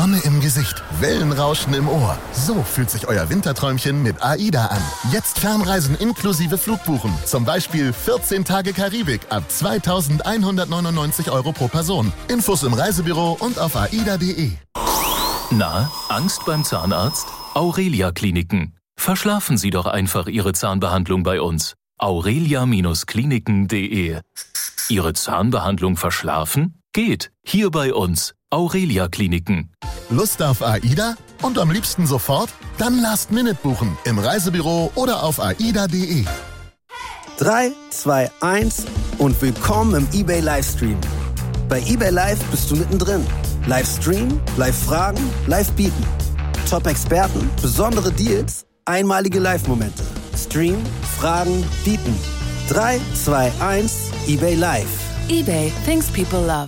Sonne im Gesicht, Wellenrauschen im Ohr. So fühlt sich euer Winterträumchen mit AIDA an. Jetzt Fernreisen inklusive Flugbuchen. Zum Beispiel 14 Tage Karibik ab 2.199 € pro Person. Infos im Reisebüro und auf aida.de. Na, Angst beim Zahnarzt? Aurelia Kliniken. Verschlafen Sie doch einfach Ihre Zahnbehandlung bei uns. aurelia-kliniken.de. Ihre Zahnbehandlung verschlafen? Geht. Hier bei uns. Aurelia Kliniken. Lust auf AIDA? Und am liebsten sofort? Dann Last-Minute buchen. Im Reisebüro oder auf aida.de. 3, 2, 1 und willkommen im eBay Livestream. Bei eBay Live bist du mittendrin. Livestream, Live-Fragen, Live-Bieten. Top-Experten, besondere Deals, einmalige Live-Momente. Stream, Fragen, Bieten. 3, 2, 1, eBay Live. eBay, things people love.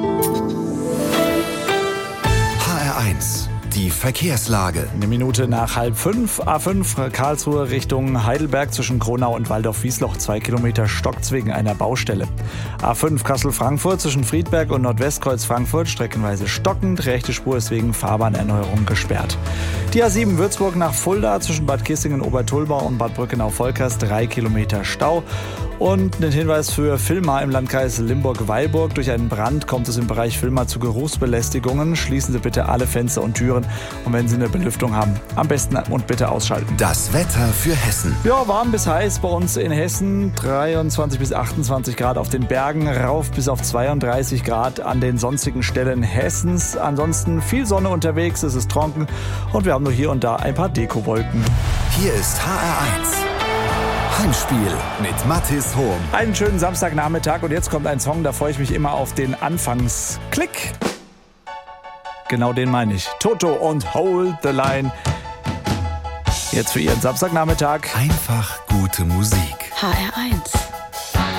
HR1, die Verkehrslage. Eine Minute nach 4:30, A5 Karlsruhe Richtung Heidelberg zwischen Kronau und Waldorf-Wiesloch, 2 Kilometer stockt's wegen einer Baustelle. A5 Kassel-Frankfurt zwischen Friedberg und Nordwestkreuz Frankfurt streckenweise stockend, rechte Spur ist wegen Fahrbahnerneuerung gesperrt. Die A7 Würzburg nach Fulda zwischen Bad Kissingen-Obertulbau und Bad Brückenau-Volkers, 3 Kilometer Stau. Und ein Hinweis für Villmar im Landkreis Limburg-Weilburg. Durch einen Brand kommt es im Bereich Villmar zu Geruchsbelästigungen. Schließen Sie bitte alle Fenster und Türen. Und wenn Sie eine Belüftung haben, am besten und bitte ausschalten. Das Wetter für Hessen. Ja, warm bis heiß bei uns in Hessen. 23 bis 28 Grad auf den Bergen, rauf bis auf 32 Grad an den sonstigen Stellen Hessens. Ansonsten viel Sonne unterwegs, es ist trocken und wir haben nur hier und da ein paar Dekowolken. Hier ist HR1. Heimspiel mit Mathis Hohm. Einen schönen Samstagnachmittag und jetzt kommt ein Song, da freue ich mich immer auf den Anfangsklick. Genau den meine ich. Toto und Hold the Line. Jetzt für Ihren Samstagnachmittag. Einfach gute Musik. HR1.